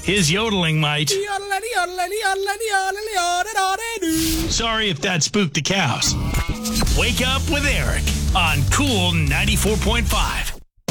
His yodeling might. Sorry if that spooked the cows. Wake up with Eric on Cool 94.5.